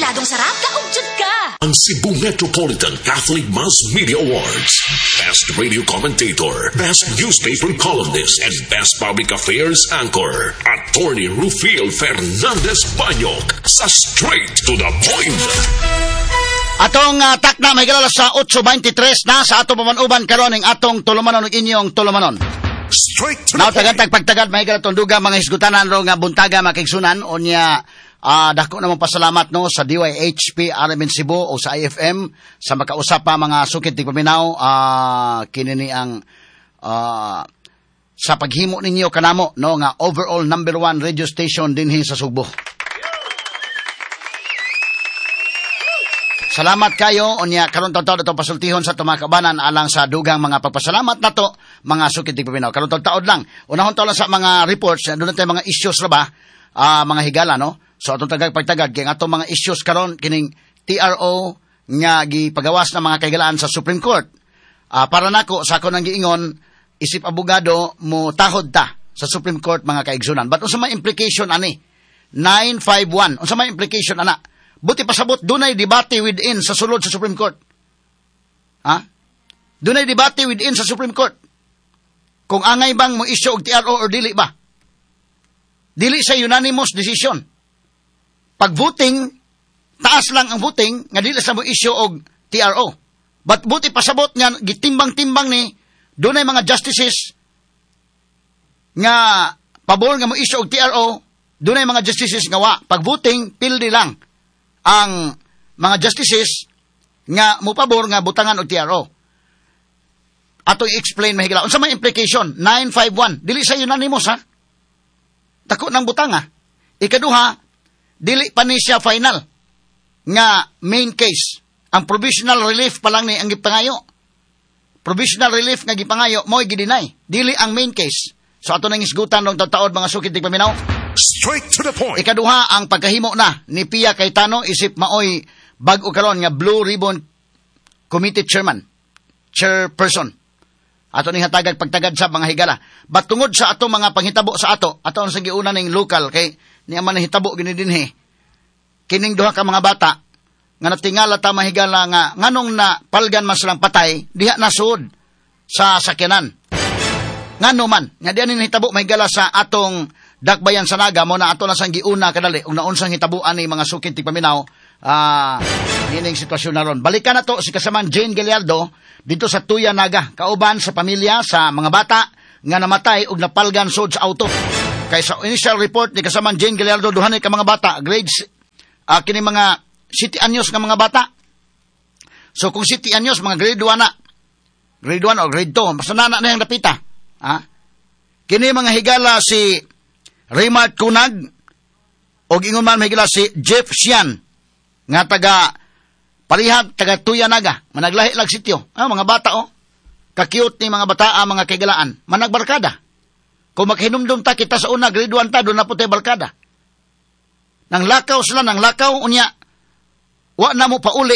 Siguradong sarap, kaugjud ka. Ang Cebu Metropolitan Catholic Mass Media Awards. Best Radio Commentator, Best Newspaper Columnist, and Best Public Affairs Anchor. Attorney Rufil Fernandez Banyok sa Straight to the Point. Atong takna may kilala sa 8:23 na sa ato pamanuban karon ning atong tulumanon ug inyong tulumanon. Straight to the Now point. tagantag pagtagad may kilala duga mga hisgutanan ro nga buntaga makigsunan onya dako namang pasalamat no sa DYHP RMN Cebu o sa IFM sa makausap pa mga sukit ti paminaw kinini ang sa paghimo ninyo kanamo no nga overall number 1 radio station dinhi sa Sugbo. Salamat kayo onya karon taud-taud ato pasultihon sa tumakabanan alang sa dugang mga pagpasalamat nato mga sukit ti paminaw. Karon taud-taud lang. Unahon taon lang sa mga reports doon tay mga issues ra ba mga higala no. So atong pagtagad kay atong mga issues karon kining TRO nga gipagawas na mga kaigalaan sa Supreme Court. Para nako sa ako nang giingon isip abogado mo tahod ta sa Supreme Court mga kaigsunan. But unsa may implication ani? 951. Unsa may implication ana? Buti pasabot dunay debate within sa sulod sa Supreme Court. Dunay debate within sa Supreme Court. Kung angay bang mo issue og TRO or dili ba? Dili sa unanimous decision. Pag voting, taas lang ang voting, nga dili sa mo issue og TRO. But buti pasabot nga, gitimbang-timbang ni, dunay mga justices nga pabor nga mo issue og TRO, dunay mga justices nga wa. Pag voting, pildi lang ang mga justices nga mo pabor nga butangan og TRO. Ato i-explain mahigala. Unsa may implication? 951. Dili sa unanimous ha? Dako ng butanga. Ikaduha, dili pa ni siya final nga main case. Ang provisional relief pa lang ni ang gipangayo. Provisional relief nga gipangayo mo'y gidinay. Dili ang main case. So ato nang isgutan ng taon mga sukit ti paminaw. Straight to the point. Ikaduha ang pagkahimo na ni Pia Cayetano isip maoy bag-o karon nga Blue Ribbon Committee Chairperson. Ato ning hatagag pagtagad sa mga higala. But tungod sa ato mga panghitabo sa ato ang sa giuna ning local kay niya man hitabo gini dinhi. Kining duha ka mga bata nga natingala ta mahigala nga nganong na palgan man silang patay diha nasud sa sakyanan. Ngano man nga diyan ni hitabo mahigala sa atong dakbayan sa Naga mo na ato na sang giuna kadali ug naunsang hitabuan ni mga sukit ti paminaw nining sitwasyon na ron. Balikan na to si kasamaan Jane Gallardo dito sa Tuya Naga kauban sa pamilya sa mga bata nga namatay ug napalgan sud sa auto. Kay sa initial report ni kasamaan Jane Gallardo duhanay ka mga bata grades kini mga city anyos nga mga bata. So kung city anyos mga grade 1 na. Grade 1 o grade 2 basta na yang napita. Kini mga higala si Raymart Kunag o ingon man mahigala si Jeff Sian nga taga Parihag, taga Tuya Naga managlahi lag sityo. Mga bata ka-cute ni mga bata mga kaigalaan managbarkada. Kung maghinumdum ta kita sa una grade 1 ta doon na po tayo barkada. Nang lakaw sila unya wa na mo pauli